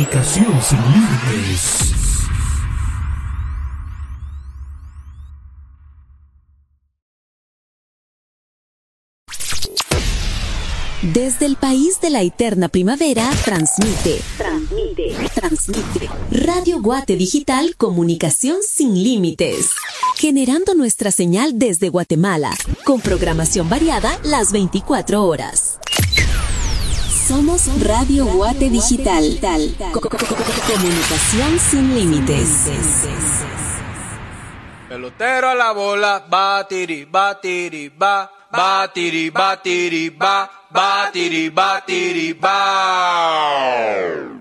Comunicación sin límites. Desde el país de la eterna primavera, transmite. Radio Guate Digital, comunicación sin límites. Generando nuestra señal desde Guatemala, con programación variada las 24 horas. Somos Radio Guate Digital. Comunicación sin límites. Pelotero a la bola, batiri, batiri, ba, batiri, batiri, ba, batiri, batiri, ba.